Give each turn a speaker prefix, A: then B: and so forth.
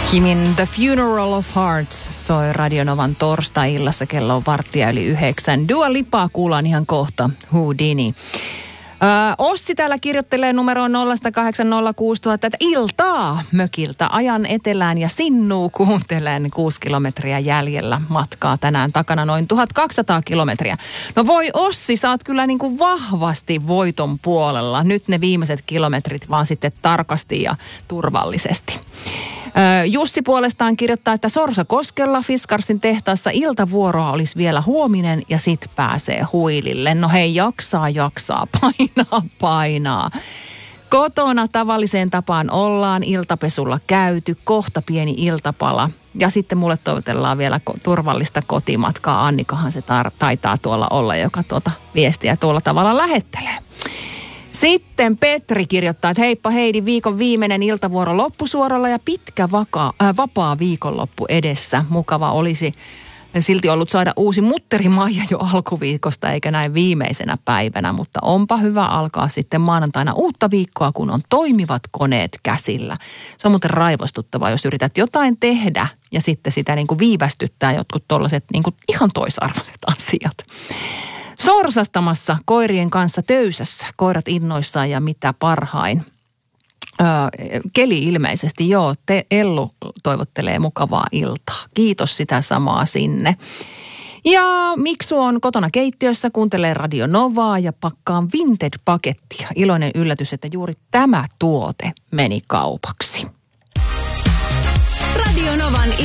A: Kimin The Funeral of Hearts soi Radionovan torstai-illassa, kello on 8:45. Dua Lipaa kuullaan ihan kohta, Houdini. Ossi täällä kirjoittelee numeroon 0806000, että iltaa mökiltä ajan etelään ja sinnuu kuuntelen 6 kilometriä jäljellä matkaa tänään takana noin 1200 kilometriä. No voi Ossi, sä oot kyllä niin kuin vahvasti voiton puolella. Nyt ne viimeiset kilometrit vaan sitten tarkasti ja turvallisesti. Jussi puolestaan kirjoittaa, että Sorsakoskella Fiskarsin tehtaassa iltavuoroa olisi vielä huominen ja sit pääsee huilille. No hei, jaksaa, painaa. Kotona tavalliseen tapaan ollaan, iltapesulla käyty, kohta pieni iltapala. Ja sitten mulle toivotellaan vielä turvallista kotimatkaa. Annikahan se taitaa tuolla olla, joka viestiä tuolla tavalla lähettelee. Sitten Petri kirjoittaa, että heippa Heidi, viikon viimeinen iltavuoro loppusuoralla ja pitkä vapaa viikonloppu edessä. Mukava olisi silti ollut saada uusi mutterimaija jo alkuviikosta eikä näin viimeisenä päivänä, mutta onpa hyvä alkaa sitten maanantaina uutta viikkoa, kun on toimivat koneet käsillä. Se on muuten raivostuttavaa, jos yrität jotain tehdä ja sitten sitä niin kuin viivästyttää jotkut tollaiset niin kuin ihan toisarvoiset asiat. Sorsastamassa koirien kanssa töysässä, koirat innoissaan ja mitä parhain. Keli ilmeisesti, joo, Ellu toivottelee mukavaa iltaa. Kiitos sitä samaa sinne. Ja Miksu on kotona keittiössä, kuuntelee Radio Novaa ja pakkaan Vinted-pakettia. Iloinen yllätys, että juuri tämä tuote meni kaupaksi.
B: Radio Novan